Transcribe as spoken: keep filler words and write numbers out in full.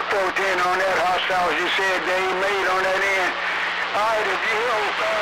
four ten on that hostile, as you said, Dave, made on that end. All right, if you hear